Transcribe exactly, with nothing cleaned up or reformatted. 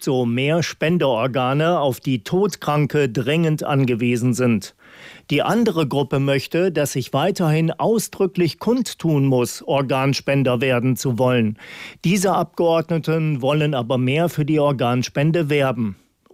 so mehr Spenderorgane, auf die Todkranke dringend angewiesen sind. Die andere Gruppe möchte, dass sich weiterhin ausdrücklich kundtun muss, Organspender werden zu wollen. Diese Abgeordneten wollen aber mehr für die Organspende werben.